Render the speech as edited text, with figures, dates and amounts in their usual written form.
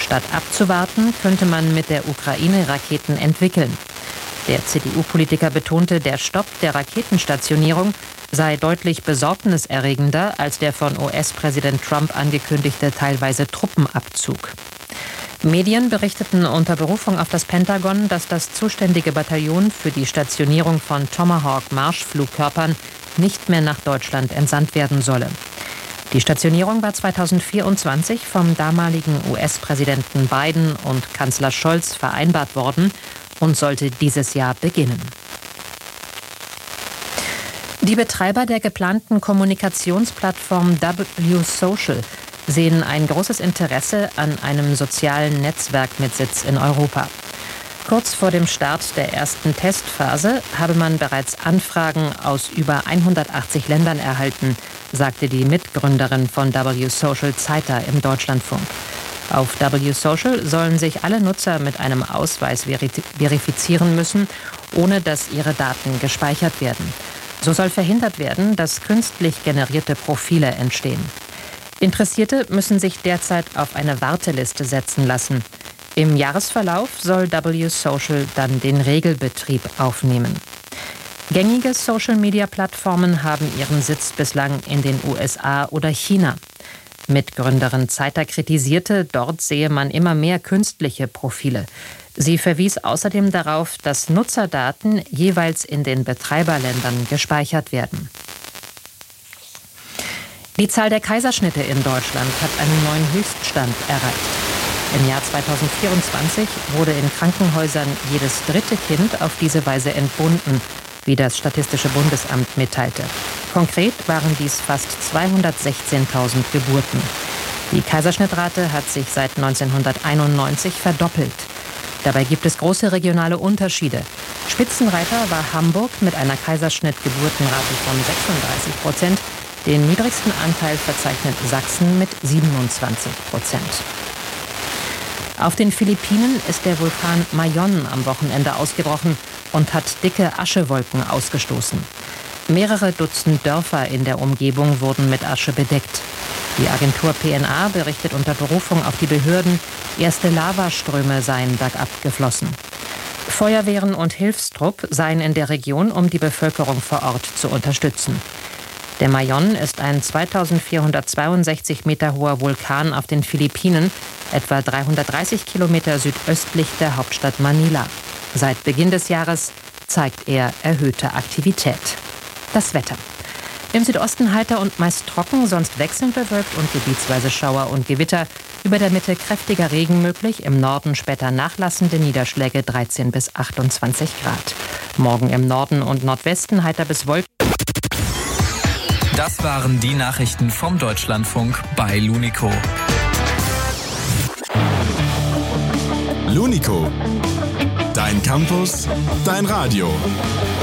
Statt abzuwarten, könnte man mit der Ukraine Raketen entwickeln. Der CDU-Politiker betonte, der Stopp der Raketenstationierung sei deutlich besorgniserregender als der von US-Präsident Trump angekündigte teilweise Truppenabzug. Medien berichteten unter Berufung auf das Pentagon, dass das zuständige Bataillon für die Stationierung von Tomahawk-Marschflugkörpern nicht mehr nach Deutschland entsandt werden solle. Die Stationierung war 2024 vom damaligen US-Präsidenten Biden und Kanzler Scholz vereinbart worden und sollte dieses Jahr beginnen. Die Betreiber der geplanten Kommunikationsplattform W-Social sehen ein großes Interesse an einem sozialen Netzwerk mit Sitz in Europa. Kurz vor dem Start der ersten Testphase habe man bereits Anfragen aus über 180 Ländern erhalten, sagte die Mitgründerin von W-Social Zeiter im Deutschlandfunk. Auf W-Social sollen sich alle Nutzer mit einem Ausweis verifizieren müssen, ohne dass ihre Daten gespeichert werden. So soll verhindert werden, dass künstlich generierte Profile entstehen. Interessierte müssen sich derzeit auf eine Warteliste setzen lassen. Im Jahresverlauf soll W-Social dann den Regelbetrieb aufnehmen. Gängige Social-Media-Plattformen haben ihren Sitz bislang in den USA oder China. Mitgründerin Zeiter kritisierte, dort sehe man immer mehr künstliche Profile. Sie verwies außerdem darauf, dass Nutzerdaten jeweils in den Betreiberländern gespeichert werden. Die Zahl der Kaiserschnitte in Deutschland hat einen neuen Höchststand erreicht. Im Jahr 2024 wurde in Krankenhäusern jedes dritte Kind auf diese Weise entbunden, wie das Statistische Bundesamt mitteilte. Konkret waren dies fast 216.000 Geburten. Die Kaiserschnittrate hat sich seit 1991 verdoppelt. Dabei gibt es große regionale Unterschiede. Spitzenreiter war Hamburg mit einer Kaiserschnittgeburtenrate von 36%. Den niedrigsten Anteil verzeichnet Sachsen mit 27%. Auf den Philippinen ist der Vulkan Mayon am Wochenende ausgebrochen und hat dicke Aschewolken ausgestoßen. Mehrere Dutzend Dörfer in der Umgebung wurden mit Asche bedeckt. Die Agentur PNA berichtet unter Berufung auf die Behörden, erste Lavaströme seien bergab geflossen. Feuerwehren und Hilfstrupp seien in der Region, um die Bevölkerung vor Ort zu unterstützen. Der Mayon ist ein 2462 Meter hoher Vulkan auf den Philippinen, etwa 330 Kilometer südöstlich der Hauptstadt Manila. Seit Beginn des Jahres zeigt er erhöhte Aktivität. Das Wetter. Im Südosten heiter und meist trocken, sonst wechselnd bewölkt und gebietsweise Schauer und Gewitter. Über der Mitte kräftiger Regen möglich, im Norden später nachlassende Niederschläge 13 bis 28 Grad. Morgen im Norden und Nordwesten heiter bis wolkig. Das waren die Nachrichten vom Deutschlandfunk bei Lunico. Lunico. Dein Campus, dein Radio.